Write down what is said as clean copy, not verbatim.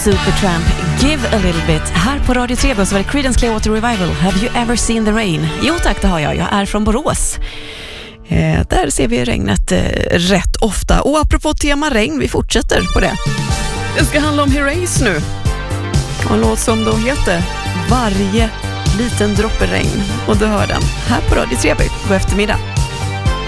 Supertramp, Give a little bit. Här på Radio 3 så var det Creedence Clearwater Revival. Have you ever seen the rain? Jo tack, det har jag. Jag är från Borås. Där ser vi regnet rätt ofta. Och apropå tema regn, vi fortsätter på det. Det ska handla om Herreys nu. Och en låt som då heter Varje liten droppe regn. Och du hör den här på Radio 3 på eftermiddag.